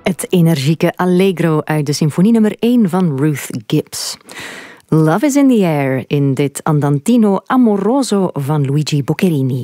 Het energieke Allegro uit de symfonie nummer 1 van Ruth Gibbs. Love is in the air in dit Andantino Amoroso van Luigi Boccherini.